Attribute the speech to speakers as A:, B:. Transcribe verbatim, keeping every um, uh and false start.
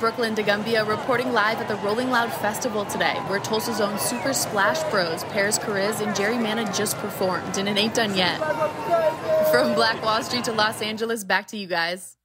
A: Brooklyn Degumbia reporting live at the Rolling Loud Festival today, where Tulsa's own Super Splash Bros, Paris Kariz and Jerry Mana just performed, and it ain't done yet. From Black Wall Street to Los Angeles, back to you guys.